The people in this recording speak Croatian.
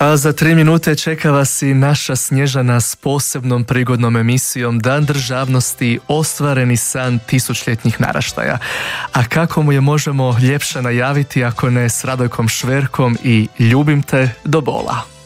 A za 3 minute čeka vas i naša Snježana s posebnom prigodnom emisijom Dan državnosti, ostvareni san tisućljetnih naraštaja. A kako mu je možemo ljepše najaviti ako ne s Radojkom Šverkom i Ljubim te do bola.